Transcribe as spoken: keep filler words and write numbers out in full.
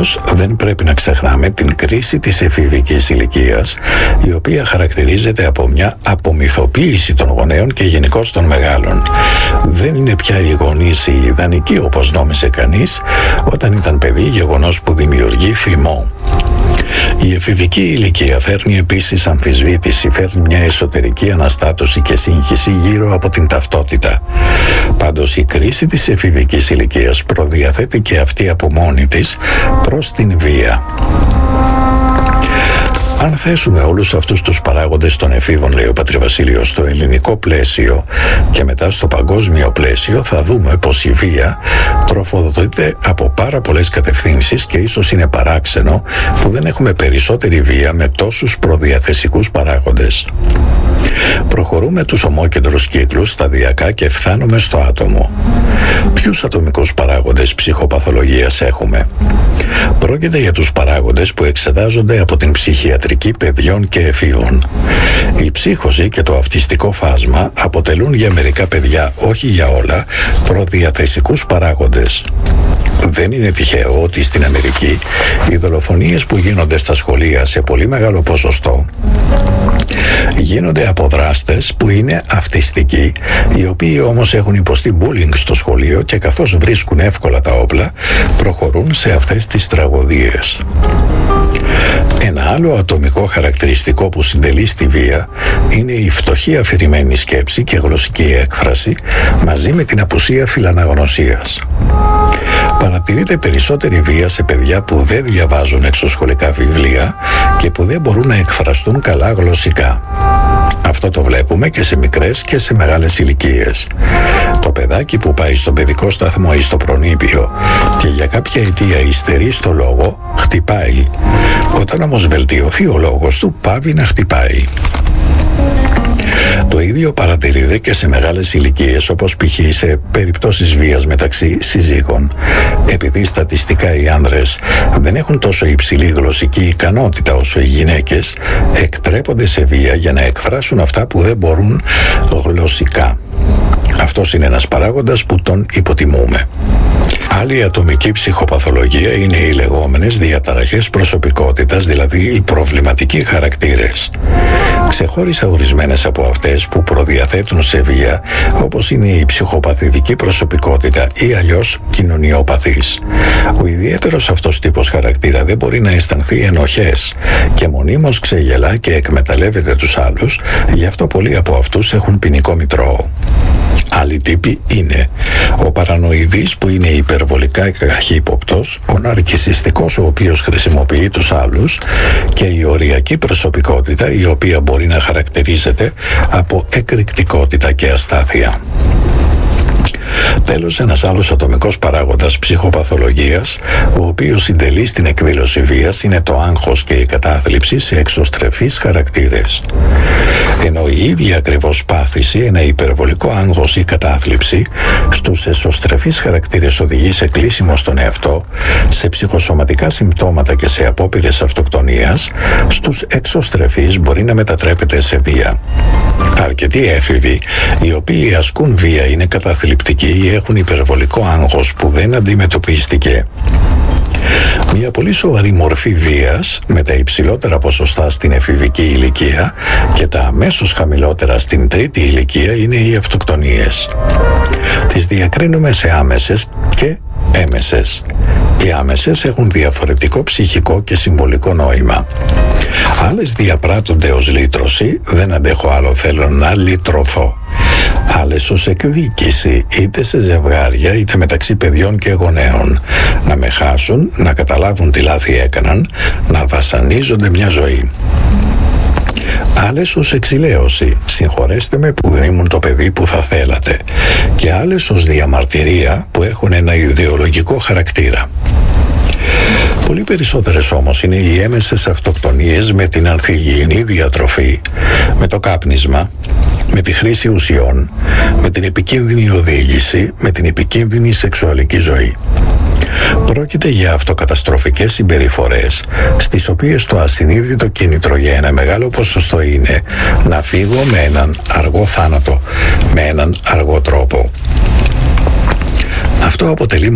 Όμως δεν πρέπει να ξεχνάμε την κρίση της εφηβικής ηλικίας, η οποία χαρακτηρίζεται από μια απομυθοποίηση των γονέων και γενικώς των μεγάλων. Δεν είναι πια οι γονείς οι ιδανικοί όπως νόμιζε κανείς όταν ήταν παιδί, γεγονός που δημιουργεί θυμό. Η εφηβική ηλικία φέρνει επίσης αμφισβήτηση, φέρνει μια εσωτερική αναστάτωση και σύγχυση γύρω από την ταυτότητα. Πάντως η κρίση της εφηβικής ηλικίας προδιαθέτει και αυτή από μόνη της προς την βία. Αν θέσουμε όλους αυτούς τους παράγοντες των εφήβων, λέει ο Πατρivasilios, στο ελληνικό πλαίσιο και μετά στο παγκόσμιο πλαίσιο, θα δούμε πως η βία τροφοδοτείται από πάρα πολλές κατευθύνσεις και ίσως είναι παράξενο που δεν έχουμε περισσότερη βία με τόσους προδιαθεσικούς παράγοντες. Προχωρούμε τους ομόκεντρους κύκλους σταδιακά και φτάνουμε στο άτομο. Ποιους ατομικούς παράγοντες ψυχοπαθολογίας έχουμε? Πρόκειται για τους παράγοντες που εξετάζονται από την ψυχιατρική παιδιών και εφήβων. Η ψύχωση και το αυτιστικό φάσμα αποτελούν για μερικά παιδιά, όχι για όλα, προδιαθεσικούς παράγοντες. Δεν είναι τυχαίο ότι στην Αμερική οι δολοφονίες που γίνονται στα σχολεία σε πολύ μεγάλο ποσοστό γίνονται από δράστες που είναι αυτιστικοί, οι οποίοι όμως έχουν υποστεί bullying στο σχολείο και καθώς βρίσκουν εύκολα τα όπλα, προχωρούν σε αυτές τις τραγωδίες. Ένα άλλο ατομικό χαρακτηριστικό που συντελεί στη βία είναι η φτωχή αφηρημένη σκέψη και γλωσσική έκφραση μαζί με την απουσία φιλαναγνωσίας. Παρατηρείται περισσότερη βία σε παιδιά που δεν διαβάζουν εξωσχολικά βιβλία και που δεν μπορούν να εκφραστούν καλά γλωσσικά. Αυτό το βλέπουμε και σε μικρές και σε μεγάλες ηλικίες. Το παιδάκι που πάει στον παιδικό σταθμό ή στο προνήπιο και για κάποια αιτία υστερεί στο λόγο, χτυπάει. Όταν όμως βελτιωθεί ο λόγος του, πάβει να χτυπάει. Το ίδιο παρατηρείται και σε μεγάλες ηλικίες, όπως π.χ. σε περιπτώσεις βίας μεταξύ συζύγων. Επειδή στατιστικά οι άνδρες δεν έχουν τόσο υψηλή γλωσσική ικανότητα όσο οι γυναίκες, εκτρέπονται σε βία για να εκφράσουν αυτά που δεν μπορούν γλωσσικά. Αυτός είναι ένας παράγοντας που τον υποτιμούμε. Άλλη ατομική ψυχοπαθολογία είναι οι λεγόμενες διαταραχές προσωπικότητας, δηλαδή οι προβληματικοί χαρακτήρες. Ξεχώρισα ορισμένες από αυτές που προδιαθέτουν σε βία, όπως είναι η ψυχοπαθητική προσωπικότητα ή αλλιώς κοινωνιοπαθής. Ο ιδιαίτερος αυτός τύπος χαρακτήρα δεν μπορεί να αισθανθεί ενοχές και μονίμως ξεγελά και εκμεταλλεύεται τους άλλους, γι' αυτό πολλοί από αυτούς έχουν ποινικό μητρώο. Άλλοι τύποι είναι ο παρανοηδής που είναι υπερβολικά καχύποπτος, ο ναρκισσιστικός ο οποίος χρησιμοποιεί τους άλλους και η οριακή προσωπικότητα η οποία μπορεί να χαρακτηρίζεται από εκρηκτικότητα και αστάθεια. Τέλος, ένας άλλος ατομικός παράγοντας ψυχοπαθολογίας, ο οποίος συντελεί στην εκδήλωση βίας, είναι το άγχος και η κατάθλιψη σε εξωστρεφείς χαρακτήρες. Ενώ η ίδια ακριβώς πάθηση, ένα υπερβολικό άγχος ή κατάθλιψη, στους εσωστρεφείς χαρακτήρες οδηγεί σε κλείσιμο στον εαυτό, σε ψυχοσωματικά συμπτώματα και σε απόπειρες αυτοκτονίας, στους εξωστρεφείς μπορεί να μετατρέπεται σε βία. Αρκετοί έφηβοι, οι οποίοι ασκούν βία, είναι καταθλιπτικοί ή έχουν υπερβολικό άγχος που δεν αντιμετωπίστηκε. Μια πολύ σοβαρή μορφή βίας, με τα υψηλότερα ποσοστά στην εφηβική ηλικία και τα αμέσως χαμηλότερα στην τρίτη ηλικία, είναι οι αυτοκτονίες. Τις διακρίνουμε σε άμεσες και έμεσες. Οι άμεσες έχουν διαφορετικό ψυχικό και συμβολικό νόημα. Άλλες διαπράττονται ως λύτρωση, δεν αντέχω άλλο, θέλω να λυτρωθώ. Άλλες ως εκδίκηση, είτε σε ζευγάρια είτε μεταξύ παιδιών και γονέων. Να με χάσουν, να καταλάβουν τι λάθη έκαναν, να βασανίζονται μια ζωή. Άλλες ως εξηλαίωση, συγχωρέστε με που δεν ήμουν το παιδί που θα θέλατε. Και άλλες ως διαμαρτυρία που έχουν ένα ιδεολογικό χαρακτήρα. Πολύ περισσότερες όμως είναι οι έμεσες αυτοκτονίες με την ανθυγιεινή διατροφή, με το κάπνισμα, με τη χρήση ουσιών, με την επικίνδυνη οδήγηση, με την επικίνδυνη σεξουαλική ζωή. Πρόκειται για αυτοκαταστροφικές συμπεριφορές, στις οποίες το ασυνείδητο κίνητρο για ένα μεγάλο ποσοστό είναι να φύγω με έναν αργό θάνατο, με έναν αργό τρόπο. Αυτό αποτελεί